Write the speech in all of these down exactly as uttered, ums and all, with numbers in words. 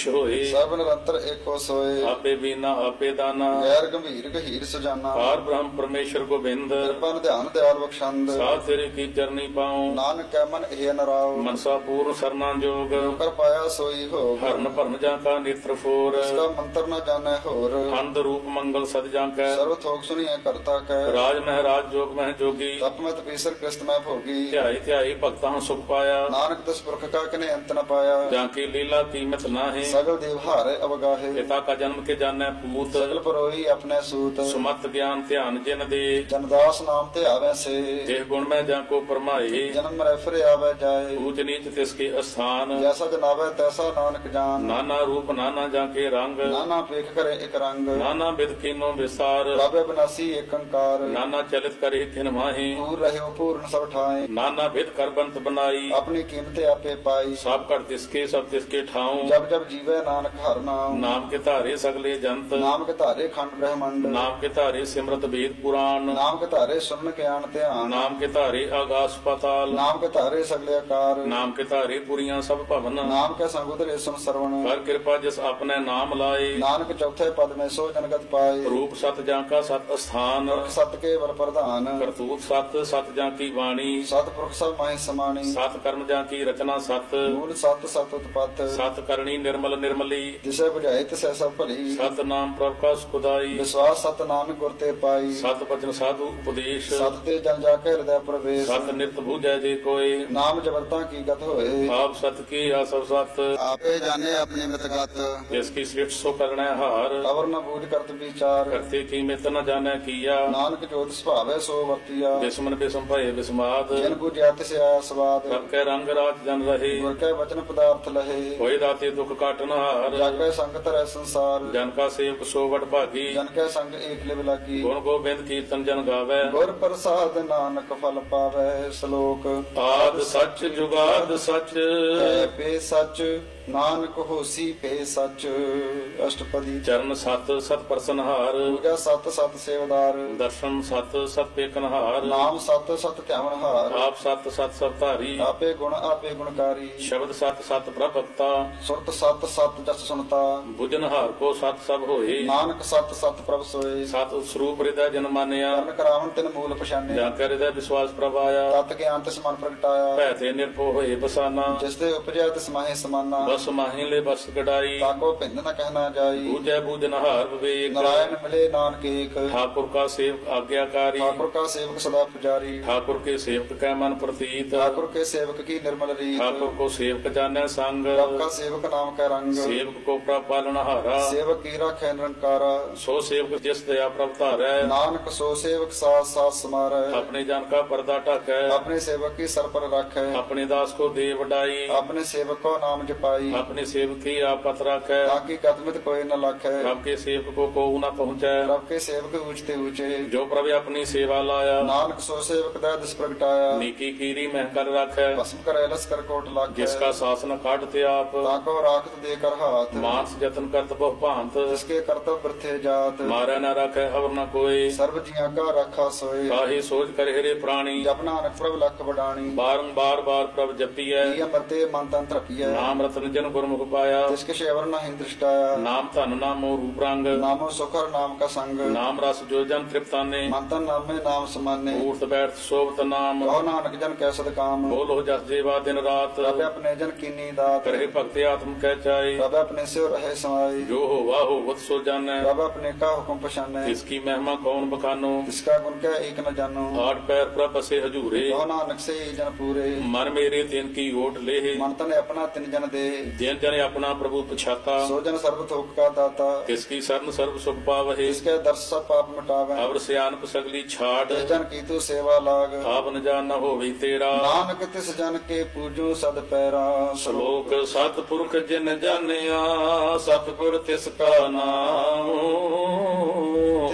ਈਸ਼ ਹੋਏ। ਸਭ ਨਿਰੰਤਰ ਏਕੋ ਸੋਏ। ਆਪੇ ਬੀਨਾ ਆਪੇ ਦਾਨਾ, ਗੈਰ ਗੰਭੀਰ ਗਹੀਰ ਸੁਜਾਨਾ। ਪਾਰ ਬ੍ਰਹਮ ਪਰਮੇਸ਼ਰ ਗੋਬਿੰਦ, ਕਿਰਪਾ ਧਿਆਨ ਦਿਆਲ ਬਖਸ਼ੰਦ। ਸਾਧ ਤੇਰੇ ਕੀ ਚਰਨੀ ਪਾਉ, ਨਾਨਕ ਕੈ ਮਨ ਇਹ ਨਰਾਉ। ਮਨਸਾ ਪੂਰਨ ਸਰਨਾ ਜੋਗ, ਜੋ ਕਰ ਪਾਇਆ ਸੋਈ ਹੋਗ। ਹਰਨ ਭਰਨ ਜਾਂ ਕਾ ਨੇਤਰ ਫੋਰ, ਇਸਕਾ ਮੰਤਰ ਨ ਜਾਣੈ ਹੋਰ। ਅੰਧ ਰੂਪ ਮੰਗਲ ਸਦ ਜਾਂ ਕੈ, ਸਰਵ ਥੋਕ ਸੁਣੀਐ ਕਰਤਾ ਕੈ। ਰਾਜ ਮਹਿਰਾਜ ਜੋਗ ਮਹਿ ਜੋਗੀ, ਤਪ ਮੈਂ ਤਪੀਸਰ ਕ੍ਰਿਸਤ ਮੈਂ ਭੋਗੀ। ਧਿਆਈ ਧਿਆਈ ਭਗਤਾਂ ਸੁਖ ਪਾਇਆ, ਨਾਨਕ ਤਿਸ ਪੁਰਖ ਕਾ ਕਿਨੇ ਅੰਤ ਨ ਪਾਇਆ। ਜਾਂ ਕੀ ਲੀਲਾ ਕੀਮਤ ਨਾਹੀਂ, ਸਗਲ ਦੇਵ ਹਾਰੇ ਅਵਗਾਹੇ। ਪਿਤਾ ਕਾ ਜਨਮ ਕੇ ਜਾਣੈ ਪੂਤ, ਸਗਲ ਪਰੋਈ ਆਪਣੇ ਸੂਤ। ਸੁਮਤ ਗਿਆਨ ਧਿਆਨ ਜਿਨ ਦੇ, ਜਨਦਾਸ ਨਾਮ ਤੇ ਆਵੈ ਸੇ। ਦੇਹ ਗੁਣ ਮੈਂ ਜਾਂ ਕੋ ਪਰਮਾਏ, ਜਨਮ ਰੈਫਰੇ ਆਵੈ ਜਾਏ। ਊਚ ਨੀਚ ਤਿਸ ਕੇ ਅਸਥਾਨ, ਜੈਸਾ ਜਨਾਵੈ ਤੈਸਾ ਨਾਨਕ ਜਾਨ। ਨਾਨਾ ਰੂਪ ਨਾਨਾ ਜਾਂ ਕੇ ਰੰਗ, ਨਾਨਾ ਪੇਖ ਕਰੇ ਇਕ ਰੰਗ। ਨਾਨਾ ਬਿਦ ਕੀਨੋ ਵਿਸਾਰ, ਪ੍ਰਭੇ ਬਨਾਸੀ ਏਕ ਅੰਕਾਰ। ਨਾਨਾ ਚਲਿਤ ਕਰੇ ਖਿਨ ਮਾਹੀ, ਪੂਰ ਰਹਿਓ ਪੂਰਨ ਸਭ ਠਾਏ। ਨਾਨਾ ਬਿਦ ਕਰ ਬੰਤ ਬਨਾਈ, ਆਪਣੀ ਕੀਮਤ ਆਪੇ ਪਾਈ। ਸਭ ਕਰ ਤਿਸਕੇ ਸਭ ਤਿਸਕੇ ਠਾਉ, ਜਬ ਜਬ ਜੀਵੈ ਨਾਨਕ ਹਰ ਨਾਮ। ਨਾਮ ਕੇ ਧਾਰੇ ਸਗਲੇ ਜੰਤ, ਨਾਮ ਕੇ ਧਾਰੇ ਖੰਡ ਬ੍ਰਹਮੰਡ। ਨਾਮ ਕੇ ਧਾਰੇ ਸਿਮਰਤ ਵੇਦ ਪੁਰਾਣ, ਨਾਮ ਕੇ ਧਾਰੇ ਸੁਨਨ ਗਿਆਨ ਧਿਆਨ। ਨਾਮ ਕੇ ਧਾਰੇ ਆਗਾਸ ਪਾਤਾਲ, ਨਾਮ ਕੇ ਧਾਰੇ ਸਗਲੇ ਆਕਾਰ। ਨਾਮ ਕੇ ਧਾਰੇ ਪੁਰੀਆਂ ਸਭ ਭਵਨ, ਨਾਮ ਕੇ ਸੰਗੁਦਰੇ ਸੁਨ ਸਰਵਣ। ਕਰ ਕਿਰਪਾ ਜਿਸ ਆਪਣੇ ਨਾਮ ਲਾਏ, ਨਾਨਕ ਚੌਥੇ ਪਦ ਮੈਂ ਸੋ ਜਨਗਤ ਪਾਏ। ਰੂਪ ਸਤ ਜਾਂ ਕਾ ਸਤ ਅਸਥਾਨ, ਪੁਰਖ ਸਤ ਕੇ ਵਰ ਪ੍ਰਧਾਨ। ਕਰਤੂਤ ਸਤ ਸਤ ਜਾਂ ਕੀ ਬਾਣੀ, ਸਤ ਪੁਰਖ ਸਭ ਮਾਹਿ ਸਮਾਣੀ। ਸਤ ਕਰਮ ਜਾਂ ਕੀ ਰਚਨਾ ਸਤ, ਮੂਲ ਸਤ ਸਤ ਉਤਪਤ। ਸਤ ਕਰਨੀ ਨਿਰਮਲ ਨਿਰਮਲੀ, ਜਿਸੇ ਬੁਝਾਏ ਤਿਸੈ ਸਭ ਭਲੀ। ਸਤ ਨਾਮ ਪ੍ਰਭ ਕਾ ਸੁਖਦਾਈ, ਵਿਸ਼ਵਾਸ ਸਤ ਨਾਨਕ ਗੁਰ ਤੇ ਪਾਈ। ਸਤ ਬਚਨ ਸਾਧੂ ਉਪਦੇਸ਼, ਸਤ ਤੇ ਜਨ ਜਾ ਕੇ ਹਿਰਦੈ ਪ੍ਰਵੇਸ਼। ਸਤ ਨਿਤ ਬੂਝੈ ਜੇ ਕੋਏ, ਨਾਮ ਜਬਰਤਾ ਕੀ ਗਤ ਹੋਏ। ਆਪ ਸਤ ਕੀ ਆਸਵ ਸਤ, ਆਪੇ ਜਾਣੇ ਆਪਣੀ ਮਿਤਗਤ। ਜਿਸ ਕੀ ਸ੍ਰਿਸ਼ਟ ਸੋ ਕਰਣੈ ਹਾਰ, ਅਵਰ ਨ ਬੂਝ ਕਰਤ ਵਿਚਾਰ। ਕਰਤੇ ਕੀ ਮਿਤ ਨ ਜਾਣੈ ਕੀਆ, ਨਾਨਕ ਜੋਤ ਸੁਭਾਵੈ ਸੋ ਵਰਤੀਆ। ਬਿਸਮਨ ਬਿਸਮ ਭਏ ਬਿਸਮਾਦ, ਜਿਨ ਬੁਝਿਆ ਤਿਸ ਆਇਆ ਸਵਾਦ। ਸਭ ਕੈ ਰੰਗ ਰਾਜ ਜਨ ਰਹੇ, ਗੁਰ ਕੈ ਵਚਨ ਪਦਾਰਥ ਲਹੇ। ਹੋਏ ਦਾਤੇ ਦੁਖ ਕਾਟਨ ਹਾਰ, ਜਾਗੈ ਸੰਗਤ ਰਹਿ ਸੰਸਾਰ। ਜਨ ਕਾ ਸੇਵਕ ਸੋ ਵਡ ਭਾਗੀ, ਜਨ ਕੈ ਸੰਗ ਏਕ ਲਿਵ ਲਾਗੀ। ਗੁਣ ਗੋਬਿੰਦ ਕੀਰਤਨ ਜਨ ਗਾਵੈ, ਗੁਰ ਪ੍ਰਸਾਦ ਨਾਨਕ ਫਲ ਪਾਵੈ। ਸ਼ਲੋਕ ਆਦ ਸੱਚ ਜੁਗਾਦ ਸੱਚ, ਹੈ ਪੇ ਸੱਚ ਨਾਨਕ ਹੋਸੀ ਪੇ ਸੱਚ। ਅਸ਼ਟਪਦੀ ਚਰਨ ਸਤ ਸਤ ਪ੍ਰਸਨਹਾਰ, ਪੂਜਾ ਸਤ ਸਤ ਸੇਵਦਾਰ। ਦਰਸ਼ਨ ਸਤ ਸਤ ਪੇਕਨਹਾਰ, ਨਾਮ ਸਤ ਸਤ ਧਿਆਵਨਹਾਰ। ਆਪ ਸਤ ਸਤ ਸਭ ਧਾਰੀ, ਆਪੇ ਗੁਣ ਆਪੇ ਗੁਣਕਾਰੀ। ਸ਼ਬਦ ਸਤ ਸਤ ਪ੍ਰਭ ਭਗਤਾ, ਸੁਰਤ ਸਤ ਸਤ ਜਸ ਸੁਨਤਾ। ਬੁਝਨਹਾਰ ਕੋ ਸਤ ਸਭ ਹੋਏ, ਨਾਨਕ ਸਤ ਸਤ ਪ੍ਰਭ ਸੋਏ। ਸਤ ਸਰੂਪ ਹਿਰਦੈ ਜਨ ਮਾਨਿਆ, ਕਰਨ ਕਰਾਵਨ ਤਿਨ ਮੂਲ ਪਛਾਨਿਆ। ਜਾਂ ਕੈ ਹਿਰਦੈ ਵਿਸ਼ਵਾਸ ਪ੍ਰਭ ਆਇਆ, ਤਤ ਗਿਆਨ ਤਿਸ ਮਨ ਪ੍ਰਗਟਾਇਆ। ਭੈ ਤੇ ਨਿਰਭਉ ਹੋਏ ਬਸਾਨਾ, ਜਿਸ ਤੇ ਉਪਜਿਆ ਤਿਸ ਮਾਹੇ ਸਮਾਨਾ। ਬਸ ਮਾਹੀ ਲੈ ਬਸ ਕਢਾਈ, ਤਾਕੋ ਭਿੰਦ ਨ ਕਹਿਣਾ ਜਾਈ। ਬੂਝੈ ਬੂਝਨਹਾਰ ਵਿਵੇਕ, ਨਾਰਾਇਣ ਮਿਲੇ ਨਾਨਕ ਏਕ। ਠਾकुर का सेवक आज्ञाकारी, ठाकुर का सेवक सदा पुजारी। ठाकुर के सेवक कै मन प्रतीत, ठाकुर के सेवक की निर्मल रीत। ठाकुर को सेवक जाने संग, प्रभ का सेवक नाम का रंग। सेवक को प्रभ पालनहारा, सेवक की राखै निरंकारा। सो सेवक जिस दया प्रभ धारै, नानक सो सेवक साथ साथ समारै। अपने जन का पर्दा ढकै, अपने सेवक की सर पर राखै। अपने दास को दे वडाई, अपने सेवक को नाम जपाई। अपने सेवक की आपत राखै, ताकि कदमित कोई न लाखै। प्रभ के सेवक को को न पहुँचै, प्रभ के सेवक ऊंचते ऊंचे। जो प्रभ अपनी सेवा लाया, नानक सो सेवक दै दिस प्रगटाया। नीकी कीरी मह कर राखै, भस्म करे लस्कर कोट लाखै। जिसका शासन काटते आप, ताको राखत देकर हाथ। मानस जतन करत बहु भांत, जिसके कर्तव्य वृथे जात। मारै न राखै अवर न कोई, सर्व जिया का राखा सोए। काहे सोच कर हेरे प्राणी, जप नानक प्रभ लख बडाणी। बारंबार बार प्रभ जपियै, ये अमरते मन तन रखिए। नाम रतन जन गुरमुख पाया, जिसके शेवर न हिंद दृष्टाया। नाम धन नामो रूप रंग, नामो सुखर नाम का संग। नाम रस जो जन तृप्ताने, मन तन नाम में नाम समाने। ऊर्थ बैठ शोभत नाम, कहो नानक जन कै सद काम। बोलो जस जेवा दिन रात, प्रभ अपने जन कीनी दात। करे भक्ति आत्म कह चाहे, प्रभ अपने से रहे समाई। जो हो वाहो वत सो जानै, प्रभ अपने का हुक्म पछाने। इसकी महिमा कौन बखानो, इसका गुण क्या एक न जानो। आठ पैर प्रभ बसे हजूरे, कहो नानक से ही जन पूरे। मन मेरे तिन की ओट लेहे, मन तन अपना तिन जन दे। जिन जन अपना प्रभु पछाता, सो जन सर्व थोक का दाता। किसकी शरण सर्व सुख पावहे, इसके दर्श सब पाप मिटावे। अवर सियानप सगली छाट, जिस जन की तू सेवा लाग। आप न जान न होवी तेरा, नानक तिस जन के पूजो सद पैरा। श्लोक सतपुरख जिन जानिया, सतगुर तिसका नाम,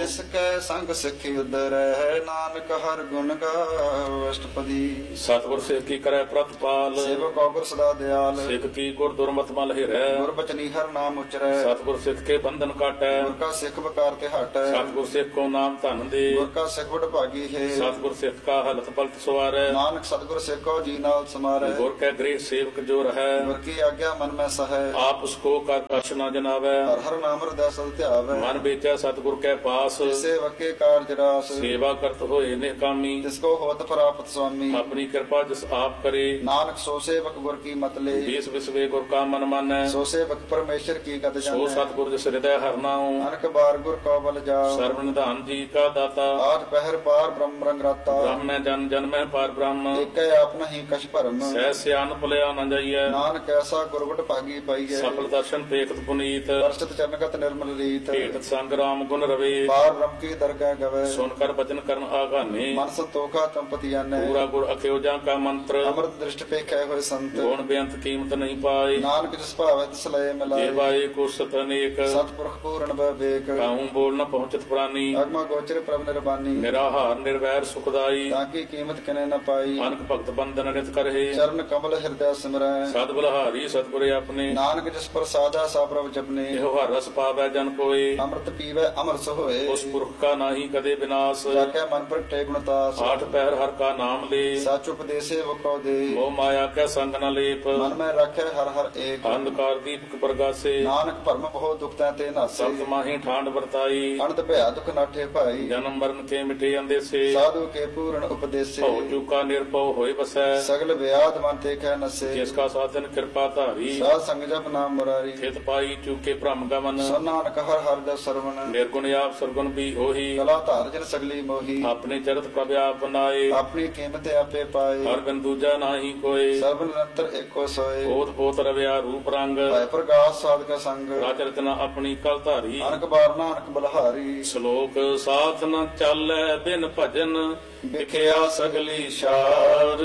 ਜਿਸ ਕੈ ਸੰਗ ਸਿੱਖੀ ਉਦਰੈ ਨਾਨਕ ਹਰ ਗੁਣ ਗਾਵ। ਅਸ਼ਟਪਦੀ ਸਤਿਗੁਰ ਸਿੱਖ ਕੀ ਕਰੈ ਪ੍ਰਤਪਾਲ ਸੇਵਕ ਔਗੁਰ ਸਦਾ ਦਿਆਲ ਸਿੱਖ ਕੀ ਗੁਰ ਦੁਰਮਤ ਮਲ ਹਿਰੈ ਗੁਰ ਬਚਨੀ ਹਰ ਨਾਮ ਉਚਰੈ ਸਤਿਗੁਰ ਸਿੱਖ ਕੇ ਬੰਧਨ ਕਾਟੈ ਗੁਰ ਕਾ ਸਿੱਖ ਬਕਾਰ ਤੇ ਹਟੈ ਸਤਿਗੁਰ ਸਿੱਖ ਕੋ ਨਾਮ ਧਨ ਦੇ ਗੁਰ ਕਾ ਸਿੱਖ ਵਡ ਭਾਗੀ ਹੈ ਸਤਿਗੁਰ ਸਿੱਖ ਕਾ ਹਲਤ ਪਲਤ ਸਵਾਰੈ ਨਾਨਕ ਸਤਿਗੁਰ ਸਿੱਖੋ ਜੀ ਨਾਲ ਸਮਾਰੈ ਗੁਰ ਕੈ ਗ੍ਰਹਿ ਸੇਵਕ ਜੋ ਰਹੈ ਗੁਰ ਕੀ ਆਗਿਆ ਮਨ ਮੈਂ ਸਹੈ ਆਪ ਉਸ ਕੋ ਕਰ ਕਛ ਨ ਜਨਾਵੈ ਹਰ ਹਰ ਨਾਮ ਹਿਰਦੈ ਸਦ ਧਿਆਵੈ ਮਨ ਵੇਚੈ ਸਤਿਗੁਰ ਕੈ ਪਾਸ ਜਿਸੇ ਵਕੇ ਕਾਰਜ ਰਾਸ ਸੇਵਾ ਕਰਤ ਹੋਏ ਨੇ ਕਾਮੀ ਜਿਸ ਕੋ ਹੋਤ ਪ੍ਰਾਪਤ ਸੁਆਮੀ ਆਪਣੀ ਕਿਰਪਾ ਜਿਸ ਆਪ ਕਰੇ ਨਾਨਕ ਸੋ ਸੇਵਕ ਗੁਰ ਕੀ ਮਤ ਲੇ ਦੇਸ ਵਿਸਵੇ ਗੁਰ ਕਾ ਮਨ ਮਾਨੈ ਸੋ ਸੇਵਕ ਪਰਮੇਸ਼ਰ ਕੀ ਗਤ ਸੋ ਜਾਣੈ ਸਤਿਗੁਰ ਜਿਸ ਹਿਰਦੈ ਹਰਨਾਉ ਅਨਕ ਬਾਰ ਗੁਰ ਕੋ ਬਲ ਜਾਓ ਸਰਵ ਨਿਧਾਨ ਜੀ ਕਾ ਦਾਤਾ ਆਠ ਪਹਿਰ ਪਾਰ ਬ੍ਰਹਮ ਰੰਗ ਰਾਤਾ ਬ੍ਰਹਮੈ ਜਨ ਜਨਮੈ ਪਾਰ ਬ੍ਰਹਮ ਏਕੈ ਆਪ ਨਹੀਂ ਕਛ ਭਰਮ ਸਹਿ ਸਿਆਨ ਭਲਿਆ ਨ ਜਾਈਐ ਨਾਨਕ ਐਸਾ ਗੁਰਵਟ ਭਾਗੀ ਪਾਈਐ ਸਫਲ ਦਰਸ਼ਨ ਪੇਖਤ ਪੁਨੀਤ ਦਰਸ਼ਤ ਚਰਨਗਤ ਨਿਰਮਲ ਰੀਤ ਭੇਟ ਸੰਗ ਰਾਮ ਗੁਣ ਰਵੇ ਪਾਰ ਬ੍ਰਹਮ ਕੀ ਦਰਗਹਿ ਗਵੇ ਸੁਨ ਕਰ ਬਚਨ ਕਰਨ ਆਗਾਨੇ ਮਨ ਸੰਤੋਖਾ ਤੰਪਤੀ ਆਨੈ ਪੂਰਾ ਗੁਰ ਅਖਿਓ ਜਾਂ ਕਾ ਮੰਤਰ ਅੰਮ੍ਰਿਤ ਦ੍ਰਿਸ਼ਟ ਪੇਖੈ ਹੋਏ ਸੰਤ ਗੁਣ ਬੇਅੰਤ ਕੀਮਤ ਨਹੀਂ ਪਾਏ ਨਾਨਕ ਜਿਸ ਭਾਵੈ ਤਿਸ ਲਏ ਮਿਲਾਏ ਜੇਵਾਏ ਕੋ ਸਤ ਅਨੇਕ ਸਤਿਪੁਰਖ ਪੂਰਨ ਬਵੇਕ ਕਾਹੂ ਬੋਲ ਨ ਪਹੁੰਚਤ ਪ੍ਰਾਨੀ ਅਗਮਾ ਗੋਚਰ ਪ੍ਰਭ ਨਿਰਬਾਨੀ ਮੇਰਾ ਹਾਰ ਨਿਰਵੈਰ ਸੁਖਦਾਈ ਤਾਂ ਕੀ ਕੀਮਤ ਕਿਨੇ ਨ ਪਾਈ ਅਨਕ ਭਗਤ ਬੰਦਨ ਰਿਤ ਕਰਹਿ ਚਰਨ ਕਮਲ ਹਿਰਦੈ ਸਿਮਰੈ ਸਦ ਬਲਹਾਰੀ ਸਤਿਗੁਰੇ ਆਪਣੇ ਨਾਨਕ ਜਿਸ ਪ੍ਰਸਾਦਾ ਸਾ ਪ੍ਰਭ ਜਪਨੇ ਇਹੋ ਹਰ ਰਸ ਪਾਵੈ ਜਨ ਕੋਏ ਅੰਮ੍ਰਿਤ ਪੀਵੈ ਅਮਰਸ ਹੋਏ ਉਸ ਪੁਰਖ ਕਾ ਨਾਹੀ ਕਦੇ ਵਿਨਾਸ਼ ਜਾਕੈ ਮਨ ਪ੍ਰਗਟੇ ਗੁਣਤਾਸ ਆਠ ਪਹਿਰ ਹਰ ਕਾ ਨਾਮ ਲੇ ਸਚ ਉਪਦੇਸੇ ਵਕੋ ਦੇ ਮੋਹ ਮਾਇਆ ਕੈ ਸੰਗ ਨ ਲੇਪ ਮਨ ਮੈਂ ਰੱਖੈ ਹਰ ਹਰ ਏਕ ਅੰਧਕਾਰ ਦੀਪਕ ਪ੍ਰਗਾਸੇ ਨਾਨਕ ਭਰਮ ਬਹੁ ਦੁਖਤੈ ਤੇ ਨਾਸੇ ਸਬਦ ਮਾਹੀ ਠਾਂਡ ਵਰਤਾਈ ਅਨੰਤ ਭਇਆ ਦੁਖ ਨਾਠੇ ਭਾਈ ਜਨਮ ਮਰਨ ਕੇ ਮਿਟੇ ਅੰਦੇਸੇ ਸਾਧੂ ਕੇ ਪੂਰਨ ਉਪਦੇਸੇ ਭਉ ਚੁਕਾ ਨਿਰਭਉ ਹੋਏ ਬਸੈ ਸਗਲ ਵਿਆਦ ਮਨ ਤੇ ਖੈ ਨਸੇ ਜਿਸ ਕਾ ਸਾਧਨ ਕਿਰਪਾ ਧਾਰੀ ਸਾਧ ਸੰਗ ਜਪ ਨਾਮ ਮੁਰਾਰੀ ਖਿਤ ਪਾਈ ਚੁਕੇ ਭ੍ਰਮ ਗਮਨ ਸੋ ਨਾਨਕ ਹਰ ਹਰ ਦਾ ਸਰਵਨ ਨਿਰਗੁਣ ਆਪ ਸਰਗੁਣ ਵੀ ਹੋਈ ਕਲਾ ਧਾਰ ਜਨ ਸਗਲੀ ਮੋਹੀ ਆਪਣੇ ਜਗਤ ਪ੍ਰਭ ਆਪ ਬਨਾਏ ਆਪਣੀ ਕੀਮਤ ਆਪੇ ਪਾਏ ਹਰ ਬਿਨ ਦੂਜਾ ਨਾਹੀ ਕੋਏ ਸਰਬ ਨਿਰੰਤਰ ਏਕੋ ਸੋਏ ਬੋਧ ਬੋਤ ਰਵਿਆ ਰੂਪ ਰੰਗ ਭੈ ਪ੍ਰਗਾਸ ਸਾਧਕ ਸੰਗ ਰਾਜ ਰਤਨਾ ਆਪਣੀ ਕਲ ਧਾਰੀ ਅਨਕ ਬਾਰ ਨਾਨਕ ਬਲਹਾਰੀ ਸ਼ਲੋਕ ਸਾਥ ਨ ਚੱਲੈ ਬਿਨ ਭਜਨ ਵਿਖਿਆ ਸਗਲੀ ਸ਼ਾਰ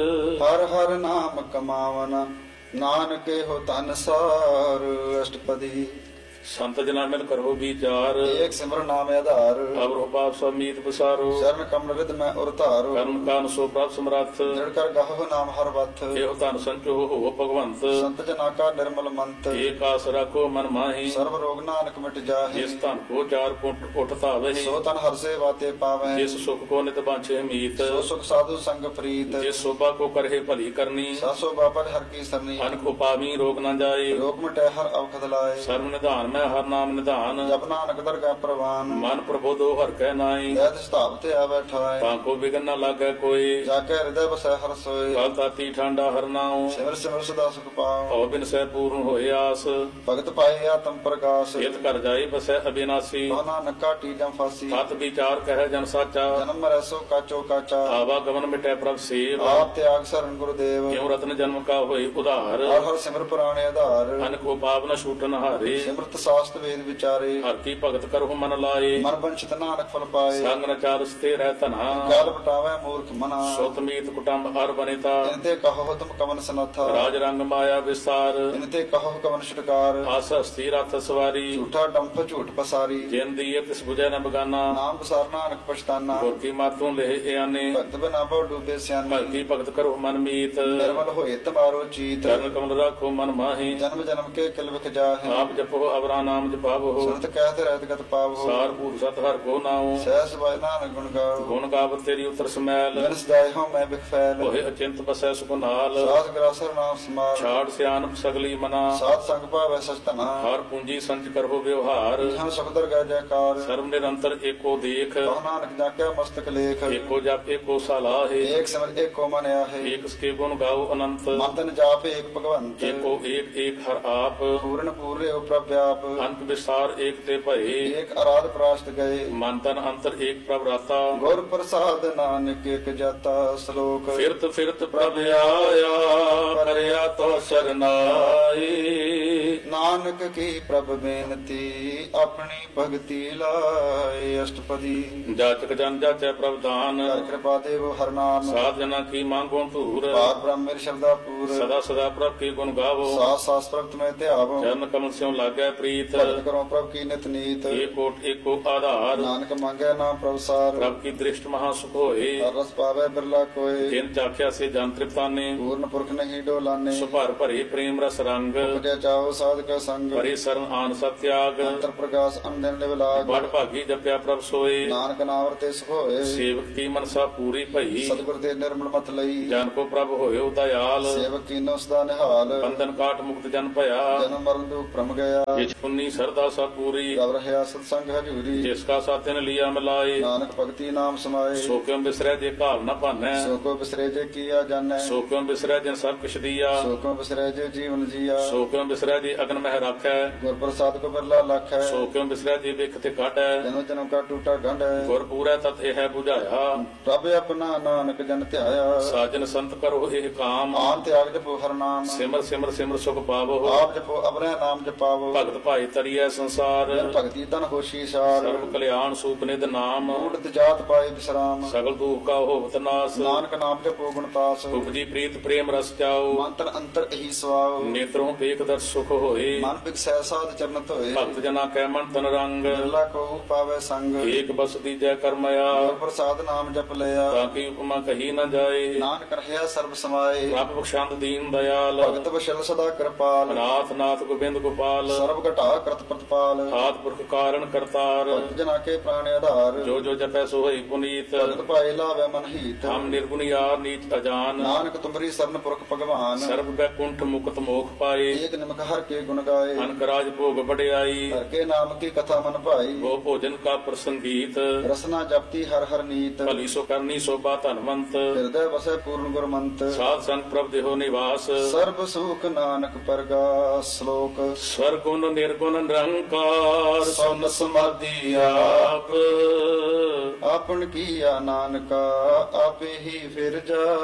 ਹਰ ਹਰ ਨਾਮ ਕਮਾਵਨ ਨਾਨਕੇ ਹੋ ਤਨ ਸਾਰ ਅਸ਼ਟਪਦੀ ਸੰਤ ਜਨਾ ਮਿਲ ਕਰੋ ਵਿਚਾਰ ਏਕ ਸਿਮਰ ਨਾਮ ਆਧਾਰ ਅਵਰੋ ਪਾਪ ਸਮੀਤ ਬਸਾਰੋ ਚਰਨ ਕਮਲ ਰਿਦ ਮੈਂ ਉਰ ਧਾਰੋ ਕਰਮ ਕਾਨ ਸੋ ਪ੍ਰਭ ਸਮਰੱਥ ਜੜ ਕਰ ਗਾਹੋ ਨਾਮ ਹਰ ਵਤ ਇਹੋ ਧਨ ਸੰਚੋ ਹੋ ਭਗਵੰਤ ਸੰਤ ਜਨਾ ਕਾ ਨਿਰਮਲ ਮੰਤ ਏਕ ਆਸ ਰੱਖੋ ਮਨ ਮਾਹੀ ਸਰਬ ਰੋਗ ਨਾਨਕ ਮਿਟ ਜਾਹੇ ਜਿਸ ਧਨ ਕੋ ਚਾਰ ਪੁੱਟ ਉੱਠ ਧਾਵਹਿ ਸੋ ਤਨ ਹਰ ਸੇਵਾ ਤੇ ਪਾਵੈ ਜਿਸ ਸੁਖ ਕੋ ਨਿਤ ਬਾਂਛੇ ਮੀਤ ਸੋ ਸੁਖ ਸਾਧੂ ਸੰਗ ਪ੍ਰੀਤ ਜਿਸ ਸੋਭਾ ਕੋ ਕਰਹਿ ਭਲੀ ਕਰਨੀ ਸਾਸੋ ਬਾਪਰ ਹਰ ਕੀ ਸਰਨੀ ਅਨ ਕੋ ਪਾਵੀ ਰੋਗ ਨ ਜਾਏ ਰੋਗ ਮਿਟੈ ਹਰ ਅਵਖਦ ਲਾਏ ਸਰਬ ਨਿਧਾਨ ਮੈਂ ਹਰ ਨਾਮ ਨਿਧਾਨ ਜਪ ਨਾਨਕ ਦਰਗਾਹ ਪ੍ਰਵਾਨ ਮਨ ਪ੍ਰਬੋਧੋ ਹਰ ਕੈ ਨਾਈ ਦੈਤ ਸਤਾਪ ਤੇ ਆਵੈ ਠਾਏ ਤਾਂ ਕੋ ਵਿਗਨ ਨ ਲਾਗੈ ਕੋਈ ਜਾ ਕੇ ਹਿਰਦੈ ਬਸੈ ਹਰ ਸੋਏ ਕਲ ਤਾਤੀ ਠੰਡਾ ਹਰ ਨਾਉ ਸਿਮਰ ਸਿਮਰ ਸਦਾ ਸੁਖ ਪਾਉ ਭਉ ਬਿਨ ਸਹਿ ਪੂਰਨ ਹੋਏ ਆਸ ਭਗਤ ਪਾਏ ਆਤਮ ਪ੍ਰਕਾਸ਼ ਇਤ ਕਰ ਜਾਏ ਬਸੈ ਅਬਿਨਾਸੀ ਕੋ ਨਾਨਕ ਕਾਟੀ ਜਮ ਫਾਸੀ ਸਤ ਵਿਚਾਰ ਕਹਿ ਜਨ ਸਾਚਾ ਜਨਮ ਮਰੈ ਸੋ ਕਾਚੋ ਕਾਚਾ ਆਵਾ ਗਮਨ ਮਿਟੈ ਪ੍ਰਭ ਸੇਵ ਆਪ ਤਿਆਗ ਸਰਨ ਗੁਰਦੇਵ ਕਿਉ ਰਤਨ ਜਨਮ ਕਾ ਹੋਏ ਉਧਾਰ ਹਰ ਹਰ ਸਿਮਰ ਪੁਰਾਣੇ ਆਧਾਰ ਅਨ ਕੋ ਪਾਪ ਨ ਛੂਟਨ ਹਾਰੇ ਸਿਮਰਤ ਸਾਸਤ ਵੇਦ ਵਿਚਾਰੇ ਹਰ ਕੀ ਭਗਤ ਕਰਹੁ ਮਨ ਲਾਏ ਮਨ ਬੰਚਿਤ ਨਾਨਕ ਫਲ ਪਾਏ ਸੰਗ ਨ ਚਾਰਸ ਤੇ ਰਹਿ ਧਨਾ ਕਾਲ ਬਟਾਵੇ ਮੂਰਖ ਮਨਾ ਸੁਤ ਮੀਤ ਕੁਟੰਬ ਹਰ ਬਨਿਤਾ ਇਨਤੇ ਕਹੋ ਤੁਮ ਕਮਨ ਸਨਥਾ ਰਾਜ ਰੰਗ ਮਾਇਆ ਵਿਸਾਰ ਇਨਤੇ ਕਹੋ ਕਮਨ ਛੁਟਕਾਰ ਆਸ ਹਸਤੀ ਰਥ ਸਵਾਰੀ ਝੂਠਾ ਡੰਪ ਝੂਠ ਪਸਾਰੀ ਜਿਨ ਦੀਏ ਤਿਸ ਬੁਝੈ ਨ ਬਗਾਨਾ ਨਾਮ ਬਸਾਰ ਨਾਨਕ ਪਛਤਾਨਾ ਗੁਰ ਕੀ ਮਾਤੋਂ ਲਹਿ ਇਆਨੇ ਭਗਤ ਬਿਨਾ ਬਹੁ ਡੂਬੇ ਸਿਆਨੇ ਭਗਤੀ ਭਗਤ ਕਰੋ ਮਨ ਮੀਤ ਨਿਰਮਲ ਹੋਏ ਤਮਾਰੋ ਚੀਤ ਚਰਨ ਕਮਲ ਰਾਖੋ ਮਨ ਮਾਹੀ ਜਨਮ ਜਨਮ ਕੇ ਕਿਲ ਵਿਖ ਜਾਹੇ ਆਪ ਜਪੋ ਅਵਰਾ ਨਾਮ ਜਪਾਵੋ ਸੁਨਤ ਕਹਿਤ ਰਹਿਤ ਗਤ ਪਾਵੋ ਸਾਰ ਭੂਤ ਸਤ ਹਰ ਕੋ ਨਾਉ ਸਹਿ ਸਬਾਇ ਨਾਨਕ ਗੁਣ ਗਾਓ ਗੁਣ ਗਾਵਤ ਤੇਰੀ ਉਤਰ ਸਮੈਲ ਮਿਲ ਸਦਾਇ ਹੋ ਮੈਂ ਬਿਖ ਫੈਲ ਹੋਏ ਅਚਿੰਤ ਬਸੈ ਸੁਖ ਨਾਲ ਸਾਧ ਗਰਾਸਰ ਨਾਮ ਸਮਾਰ ਛਾੜ ਸਿਆਨਪ ਸਗਲੀ ਮਨਾ ਸਾਧ ਸੰਗ ਭਾਵੈ ਸਚ ਧਨਾ ਹਰ ਪੂੰਜੀ ਸੰਚ ਕਰੋ ਵਿਵਹਾਰ ਹਾਂ ਸਬਦਰ ਗਾ ਜੈਕਾਰ ਸਰਬ ਨਿਰੰਤਰ ਏਕੋ ਦੇਖ ਕਹੋ ਨਾਨਕ ਜਾਕਿਆ ਮਸਤਕ ਲੇਖ ਏਕੋ ਜਪ ਏਕੋ ਸਲਾਹੇ ਏਕ ਸਮਝ ਏਕੋ ਮਨ ਆਹੇ ਏਕ ਸਕੇ ਗੁਣ ਗਾਓ ਅਨੰਤ ਮਨ ਤਨ ਜਾਪ ਏਕ ਭਗਵੰਤ ਏਕੋ ਏਕ ਏਕ ਹਰ ਆਪ ਪੂਰਨ ਪੂਰੇ ਪ੍ਰਭ ਆਪ ਅੰਤ ਵਿਸਾਰ ਏਕ ਤੇ ਭਏ ਏਕ ਅਰਾਧ ਪ੍ਰਾਸ਼ਟ ਗਏ ਮਨ ਤਨ ਅੰਤਰ ਏਕ ਪ੍ਰਭ ਰਾਤਾ ਗੁਰ ਪ੍ਰਸਾਦ ਨਾਨਕ ਏਕ ਜਾਤਾ ਸ਼ਲੋਕ ਫਿਰਤ ਫਿਰਤ ਪ੍ਰਭ ਆਇਆ ਕਰਿਆ ਤੋ ਸਰਨਾਈ ਨਾਨਕ ਨਾਨਕ ਕੀ ਪ੍ਰਭ ਬੇਨਤੀ ਆਪਣੀ ਭਗਤੀ ਲਾਏ। ਅਸ਼ਟਪਦੀ ਜਾਚਕ ਜਨ ਜਾਚੈ ਪ੍ਰਭ ਦਾਨ ਕਰ ਕਿਰਪਾ ਦੇਵ ਹਰ ਨਾਮ ਸਾਧ ਜਨਾ ਕੀ ਮੰਗੋ ਧੂਰ ਪਾਰ ਬ੍ਰਹਮ ਮੇਰ ਸ਼ਰਦਾ ਪੂਰ ਸਦਾ ਸਦਾ ਪ੍ਰਭ ਕੀ ਗੁਣ ਗਾਵੋ ਸਾਸ ਸਾਸ ਪ੍ਰਗਟ ਮੈਂ ਧਿਆਵੋ ਚਰਨ ਕਮਲ ਸਿਉ ਲਾਗੈ ਪ੍ਰੀਤ ਭਗਤ ਕਰੋ ਪ੍ਰਭ ਕੀ ਨਿਤ ਨੀਤ ਏਕ ਓਟ ਏਕੋ ਆਧਾਰ ਨਾਨਕ ਮੰਗੈ ਨਾਮ ਪ੍ਰਭ ਸਾਰ ਪ੍ਰਭ ਕੀ ਦ੍ਰਿਸ਼ਟ ਮਹਾ ਸੁਖ ਹੋਏ ਹਰ ਰਸ ਪਾਵੈ ਬਿਰਲਾ ਕੋਏ ਜਿਨ ਚਾਖਿਆ ਸੇ ਜਨ ਤ੍ਰਿਪਤਾਨੇ ਪੂਰਨ ਪੁਰਖ ਨਹੀਂ ਡੋਲਾਨੇ ਸੁਭਰ ਭਰੇ ਪ੍ਰੇਮ ਰਸ ਰੰਗ ਉਪਜਿਆ ਚਾਓ ਸਾਧਕ ਸੰਗ ਭਰੇ ਸਰਨ ਆਨ ਸਤ ਤਿਆਗ ਅੰਤਰ ਪ੍ਰਕਾਸ਼ ਅੰਦਨ ਨਿਵਲਾਗ ਬੜ ਭਾਗੀ ਜਪਿਆ ਪ੍ਰਭ ਸੋਏ ਨਾਨਕ ਨਾਮ ਰਤੇ ਸੁਖ ਹੋਏ ਸੇਵਕ ਕੀ ਮਨਸਾ ਪੂਰੀ ਭਈ ਸਤਿਗੁਰ ਦੇ ਨਿਰਮਲ ਮਤ ਲਈ ਜਨ ਕੋ ਪ੍ਰਭ ਹੋਇਓ ਦਇਆਲ ਸੇਵਕ ਕੀਨੋ ਸਦਾ ਨਿਹਾਲ ਬੰਧਨ ਕਾਟ ਮੁਕਤ ਜਨ ਭਇਆ ਜਨਮ ਮਰਨ ਦੁਖ ਭ੍ਰਮ ਗਿਆ ਜਿਸ ਪੁੰਨੀ ਸਰਦਾ ਸਭ ਪੂਰੀ ਰਵ ਰਹਿਆ ਸਤ ਸੰਗ ਹਜੂਰੀ ਜਿਸ ਕਾ ਸਾਥਿਨ ਲਿਆ ਮਿਲਾਏ ਨਾਨਕ ਭਗਤੀ ਨਾਮ ਸਮਾਏ ਸੋ ਕਿਉ ਬਿਸਰੈ ਜੇ ਘਾਲ ਨ ਭਾਨੈ ਸੋ ਕੋ ਬਿਸਰੇ ਜੇ ਕੀਆ ਜਾਣੈ ਸੋ ਕਿਉ ਬਿਸਰੈ ਜਿਨ ਸਭ ਕਿਛ ਦੀਆ ਸੋ ਕੋ ਬਿਸਰੇ ਜੇ ਜੀਵਨ ਜੀਆ ਸੋ ਕਿਉ ਬਿਸਰੈ ਜੇ ਅਗਨ ਮਹਿ ਰਾਖੈ ਗੁਰ ਪ੍ਰਸਾਦ ਕੋ ਬਿਰਲਾ ਲਖ ਹੈ ਸੋ ਕਿਉ ਬਿਸਰੈ ਜੇ ਵਿਖ ਤੇ ਕਾਟੈ ਜਨਮ ਜਨਮ ਕਾ ਟੂਟਾ ਗੰਢ ਹੈ ਗੁਰ ਪੂਰੈ ਤਤ ਇਹ 부ਝਾਇਆ ਪ੍ਰਭ ਆਪਣਾ ਨਾਨਕ ਜਨ ਧਿਆਇਆ ਸਾਜਨ ਸੰਤ ਕਰੋ ਇਹ ਕਾਮ ਆਨ ਤਿਆਗ ਜਪੋ ਹਰ ਨਾਮ ਸਿਮਰ ਸਿਮਰ ਸਿਮਰ ਸੁਖ ਪਾਵੋ ਆਪ ਜਪੋ ਅਪਰੇ ਨਾਮ ਜਪਾਵੋ ਭਗਤ ਭਾਈ ਤਰੀਐ ਸੰਸਾਰ ਜਨ ਭਗਤੀ ਤਨ ਹੋਸ਼ੀ ਸਾਰ ਸਰਬ ਕਲਿਆਣ ਸੂਪ ਨਿਧ ਨਾਮ ਊੜਤ ਜਾਤ ਪਾਏ ਬਿਸਰਾਮ ਸਗਲ ਦੁਖ ਕਾ ਹੋਵਤ ਨਾਸ ਨਾਨਕ ਨਾਮ ਜਪੋ ਗੁਣਤਾਸ ਉਪਜੀ ਪ੍ਰੀਤ ਪ੍ਰੇਮ ਰਸ ਚਾਓ ਮੰਤਰ ਅੰਤਰ ਇਹੀ ਸਵਾਉ ਨੇਤਰੋਂ ਵੇਖ ਦਰ ਸੁਖ ਹੋਏ ਮਨ ਬਿਕਸੈ ਸਾਧ ਚਰਨ ਧੋਏ ਭਗਤ ਜਨਾ ਕੈ ਮਨ ਤਨ ਰੰਗ ਬਿਰਲਾ ਕੋ ਪਾਵੇ ਸੰਗ ਏਕ ਬਸ ਦੀਜੈ ਕਰਮਇਆ ਗੁਰ ਪ੍ਰਸਾਦ ਨਾਮ ਜਪ ਲਿਆ ਤਾਂ ਕੀ ਉਪਮਾ ਕਹੀ ਨ ਜਾਏ ਨਾਨਕ ਰਹਿਆ ਸਰਬ ਸਮਾਏ ਪ੍ਰਭ ਬਖਸ਼ੰਦ ਦੀਨ ਦਇਆਲ ਭਗਤ ਵਸ਼ਲ ਸਦਾ ਕਿਰਪਾਲ ਨਾਥ ਨਾਥ ਗੋਬਿੰਦ ਗੋਪਾਲ ਸਰਬ ਘਟਾ ਕਰਤ ਪ੍ਰਤਪਾਲ ਆਦ ਪੁਰਖ ਕਾਰਨ ਕਰਤਾਰ ਭਗਤ ਜਨਾ ਕੇ ਪ੍ਰਾਣ ਆਧਾਰ ਜੋ ਜੋ ਜਪੈ ਸੋ ਹੋਈ ਪੁਨੀਤ ਭਗਤ ਭਾਏ ਲਾਵੇ ਮਨ ਹੀਤ ਹਮ ਨਿਰਗੁਣ ਯਾਰ ਨੀਚ ਅਜਾਨ ਨਾਨਕ ਤੁਮਰੀ ਸਰਨ ਪੁਰਖ ਭਗਵਾਨ ਸਰਬ ਬੈਕੁੰਠ ਮੁਕਤ ਮੋਖ ਪਾਏ ਏਕ ਨਿਮਕ ਹਰ ਕੇ ਗੁਣ ਗਾਏ ਅਨਕ ਰਾਜ ਭੋਗ ਵਡਿਆਈ ਹਰ ਕੇ ਨਾਮ ਕੀ ਕਥਾ ਮਨ ਭਾਈ ਗੋ ਭੋਜਨ ਕਾ ਪ੍ਰਸੰਗੀਤ ਰਸਨਾ ਜਪਤੀ ਹਰ ਹਰ ਨੀਤ ਭਲੀ ਸੋ ਕਰਨੀ ਸੋਭਾ ਧਨਵੰਤ ਹਿਰਦੈ ਵਸੈ ਪੂਰਨ ਗੁਰਮੰਤ ਸਾਧ ਸੰਗ ਪ੍ਰਭ ਦੇਹੋ ਨਿਵਾਸ ਸਰਬ ਸੁਖ ਨਾਨਕ ਪਰਗਾਸ ਸ਼ਲੋਕ ਸਰਗੁਣ ਨਿਰਗੁਣ ਨਿਰੰਕਾਰ ਸੁਨ ਸਮਾਧੀ ਆਪ ਆਪਨ ਕੀਆ ਨਾਨਕਾ ਆਪੇ ਹੀ ਫਿਰ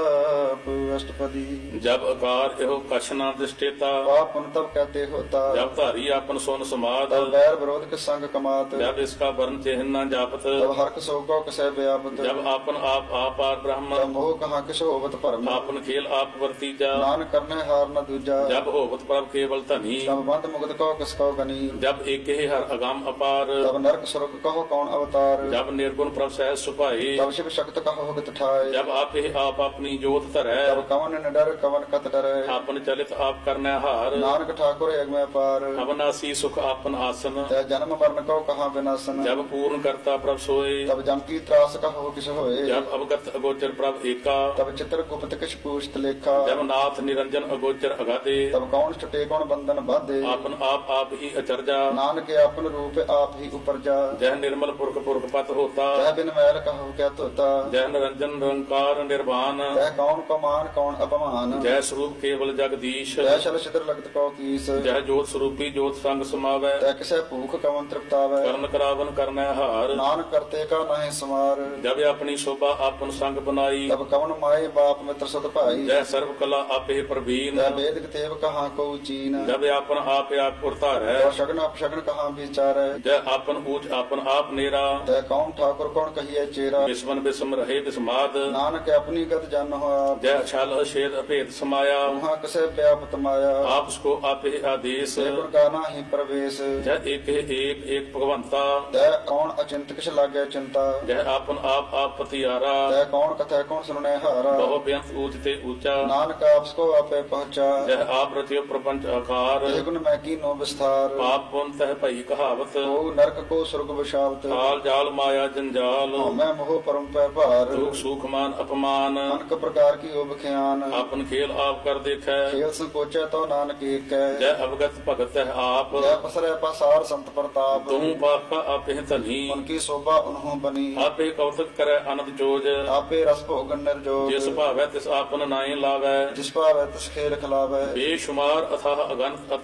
ਜਾਪ ਅਸ਼ਟਪਦੀ ਜਬ ਅਕਾਰ ਇਹੋ ਕਛ ਨਾ ਦਿਸ਼ਟੇਤਾ ਆਪਨ ਤਬ ਕਹਤੇ ਹੋਤਾ ਜਬ ਧਾਰੀ ਆਪਨ ਸੁਨ ਸਮਾਦ ਤਬ ਬੈਰ ਵਿਰੋਧ ਕੇ ਸੰਗ ਕਮਾਤ ਜਬ ਇਸਕਾ ਵਰਨ ਚਿਹਨ ਨਾ ਜਾਪਤ ਤਬ ਹਰਕ ਸੋਗੋ ਕਸੈ ਵਿਆਪਤ ਜਬ ਆਪਨ ਆਪ ਆਪਾਰ ਤਬ ਬ੍ਰਹਮ ਮੋਹ ਕਹਾ ਕਿਛ ਹੋਵਤ ਭਰਮ ਆਪਨ ਖੇਲ ਆਪ ਵਰਤੀਜਾ ਨਾਨਕ ਕਰਨੇ ਹਾਰ ਨ ਦੂਜਾ ਜਬ ਹੋਵਤ ਪ੍ਰਭ ਕੇਵਲ ਧਨੀ ਤਬ ਬੰਦ ਮੁਕਤ ਕੋ ਕਿਸ ਕੋ ਗਨੀ ਜਬ ਏਕੇ ਹਰ ਅਗੰਮ ਅਪਾਰ ਤਬ ਨਰਕ ਸੁਰਗ ਕਹੋ ਕੌਣ ਅਵਤਾਰ ਜਬ ਨਿਰਗੁਣ ਪ੍ਰਭ ਸਹਿ ਸੁਭਾਏ ਤਬ ਸ਼ਿਵ ਸ਼ਕਤ ਕਹੋ ਹੁਕਤ ਠਾਏ ਜਬ ਆਪੇ ਆਪ ਆਪਣੀ ਜੋਤ ਧਰੈ ਤਬ ਕਵਨ ਨ ਡਰ ਕਵਨ ਕਤ ਡਰੈ ਆਪਨ ਚਲਿਤ ਆਪ ਕਰਨੈ ਹਾਰ ਨਾਨਕ ਠਾਕੁਰ ਅਗਮੈ ਪਾਰ ਅਬਨਾਸੀ ਸੁਖ ਆਪਨ ਆਸਨ ਤੈ ਜਨਮ ਮਰਨ ਕੋ ਕਹਾ ਵਿਨਾਸਨ ਜਬ ਪੂਰਨ ਕਰਤਾ ਪ੍ਰਭ ਸੋਏ ਤਬ ਜਮ ਕੀ ਤਰਾਸ ਕਹੋ ਕਿਛ ਹੋਏ ਜਬ ਅਵਗਤ ਅਗੋਚਰ ਪ੍ਰਭ ਏਕਾ ਤਬ ਚਿਤਰ ਗੁਪਤ ਕਿਛ ਪੂਛਤ ਲੇਖਾ ਜਬ ਨਾਥ ਨਿਰੰਜਨ ਅਗੋਚਰ ਅਗਾਦੇ ਤਬ ਕੌਣ ਛਟੇ ਕੌਣ ਬੰਧਨ ਬਾਧੇ ਆਪਨ ਆਪ ਆਪ ਹੀ ਅਚਰਜਾ ਨਾਨਕ ਆਪਨ ਰੂਪ ਆਪ ਹੀ ਉਪਰਜਾ ਜਹ ਨਿਰਮਲ ਪੁਰਖ ਪੁਰਖ ਪਤ ਹੋਤਾ ਤੈ ਬਿਨ ਮੈਲ ਕਹੋ ਕਿਆ ਧੋਤਾ ਜਹ ਨਿਰੰਜਨ ਨਿਰੰਕਾਰ ਨਿਰਵਾਨ ਤੈ ਕੌਣ ਕੋ ਮਾਨ ਕੌਣ ਅਪਮਾਨ ਜੈ ਸਰੂਪ ਕੇਵਲ ਜਗਦੀਸ਼ ਤੈ ਛਲ ਛਿਦਰ ਲਗਤ ਕੋ ਕੀਸ ਜਹ ਜੋਤ ਸਰੂਪੀ ਜੋਤ ਸੰਗ ਸਮਾਵੈ ਤੈ ਕਿਸੈ ਭੂਖ ਕਵਨ ਤ੍ਰਿਪਤਾਵੈ ਕਰਨ ਕਰਾਵਨ ਕਰਨੈ ਹਾਰ ਨਾਨਕ ਕਰਤੇ ਕਾ ਨਾਹਿ ਸਮਾਰ ਜਬ ਆਪਣੀ ਸ਼ੋਭਾ ਆਪਨ ਸੰਗ ਬਨਾਈ ਤਬ ਕਵਨ ਮਾਏ ਬਾਪ ਮਿੱਤਰ ਸਦ ਭਾਈ ਜੈ ਸਰਬ ਕਲਾ ਆਪੇ ਪ੍ਰਵੀਨ ਤੈ ਵੇਦ ਕਿਤੇਵ ਕਹਾ ਕੋ ਚੀਨ ਜਬ ਆਪਨ ਆਪ ਆਪ ਪੁਰਤਾਰੈ ਤੈ ਸ਼ਗਨ ਅਪਸ਼ਗਨ ਕਹਾ ਵਿਚਾਰੈ ਜੈ ਆਪਨ ਊਚ ਆਪਨ ਆਪ ਨੇਰਾ ਤੈ ਕੌਣ ਠਾਕੁਰ ਕੌਣ ਕਹੀਏ ਚੇਰਾ ਬਿਸਮਨ ਬਿਸਮ ਰਹੇ ਬਿਸਮਾਦ ਨਾਨਕ ਆਪਣੀ ਗਤ ਜਨ ਹੋਆ ਜੈ ਛਲ ਅਛੇਦ ਅਭੇਦ ਸਮਾਇਆ ਉਹਾਂ ਕਿਸੈ ਵਿਆਪਤ ਮਾਇਆ ਆਪਸ ਕੋ ਆਪੇ ਆਦੇਸ ਸੇ ਗੁਣ ਕਾ ਨਾਹੀ ਪ੍ਰਵੇਸ਼ ਜੈ ਏਕ ਏਕ ਏਕ ਭਗਵੰਤਾ ਤੈ ਕੌਣ ਅਚਿੰਤ ਕਿਛ ਲਾਗੇ ਚਿੰਤਾ ਜੈ ਆਪਨ ਆਪ ਆਪ ਪਤਿਆਰਾ ਤੈ ਕੌਣ ਕਥੈ ਕੌਣ ਸੁਣੈ ਹਾਰਾ ਬਹੁ ਬੇਅੰਤ ਊਚ ਤੇ ਊਚਾ ਨਾਨਕ ਆਪਸ ਕੋ ਆਪੇ ਪਹੁੰਚਾ ਜੈ ਆਪ ਰਚਿਓ ਪ੍ਰਪੰਚ ਆਕਾਰ ਇਹ ਗੁਣ ਮੈਂ ਕੀਨੋ ਵਿਸਥਾਰ ਪਾਪ ਪੁੰਨ ਤਹਿ ਭਈ ਕਹਾਵਤ ਕੋ ਨਰਕ ਕੋ ਸੁਰਗ ਵਿਸ਼ਾਵਤ ਕਾਲ ਜਾਲ ਮਾਇਆ ਜੰਜਾਲ ਮੈਂ ਮੋਹ ਪਰਮ ਪੈ ਭਾਰ ਦੁਖ ਸੁਖ ਮਾਨ ਅਪਮਾਨ ਅਨਕ ਪ੍ਰਕਾਰ ਕੀ ਓ ਬਖਿਆਨ ਆਪਨ ਖੇਲ ਆਪ ਕਰ ਦੇਖੈ ਖੇਲ ਸੰਕੋਚੈ ਤੋ ਨਾਨਕ ਏਕੈ ਜੈ ਅਵਗਤ ਭਗਤ ਹੈ ਆਪ ਜੈ ਪਸਰੈ ਪਸਾਰ ਸੰਤ ਪ੍ਰਤਾਪ ਤੂੰ ਪਾਪਾ ਆਪੇ ਧਨੀ ਉਨ ਕੀ ਸੋਭਾ ਉਨਹੋਂ ਬਨੀ ਆਪੇ ਕੌਤਕ ਕਰੈ ਅਨੰਦ ਜੋਜ ਆਪੇ ਰਸ ਭੋਗਨ ਨਿਰਜੋਗ ਜਿਸ ਭਾਵੈ ਤਿਸ ਆਪਨ ਨਾਏ ਲਾਵੈ ਜਿਸ ਭਾਵੈ ਤਿਸ ਖੇਲ ਖਿਲਾਵੈ ਬੇਸ਼ੁਮਾਰ ਅਥਾਹ ਅਗਨਤ